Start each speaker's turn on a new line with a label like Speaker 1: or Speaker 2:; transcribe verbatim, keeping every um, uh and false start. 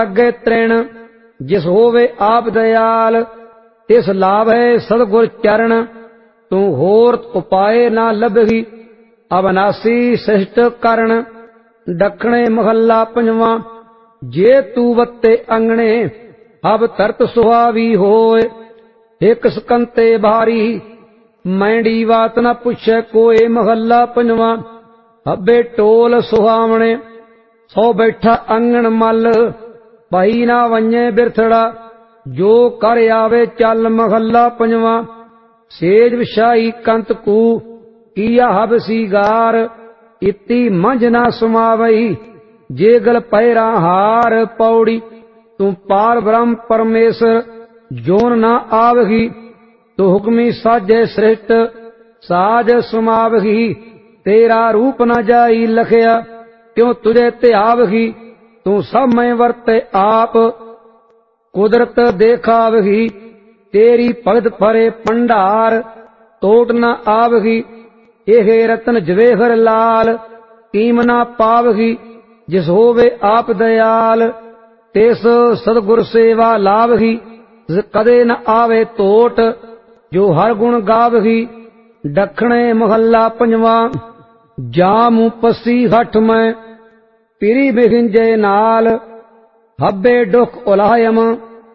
Speaker 1: अगे तृण जिस होवे आप दयाल तिस लाभ है सदगुर चरण तू होर उपाय ना लभही अविनाशी सृष्ट करण। दखणे महला पंजवा जे तू वत्ते अंगणे अब तरत सुहावी होए एक सकंते भारी मैंडी बात न पुछे कोई। महला पंजवा हब्बे टोल सुहावणे सौ बैठा अंगण मल भाई ना वन्ये बिरथड़ा जो कर आवे चल। महला पंजवा सेज विछाई कंत कू किया हब सीगार इति मंझ ना समावई जे गल पैरा हार। पौड़ी तू पार ब्रह्म परमेश्वर जोन ना आवही तू हुक्मी साजे सृष्ट साज समावही तेरा रूप न जाई लखया क्यों तुझे त्यावही तू सब में वर्ते आप कुदरत देखावही तेरी भगत फरे भंडार तोट न आवही। एहे रतन जवेहर लाल कीम ना पावही जिस होवे आप दयाल तेस सदगुर सेवा लाभही। कदे न आवे तोट जो हर गुण गावही। दखणे महला पंजवा जामू पसी हठ में पिरी बिहिंजे नाल हब्बे दुख उलायम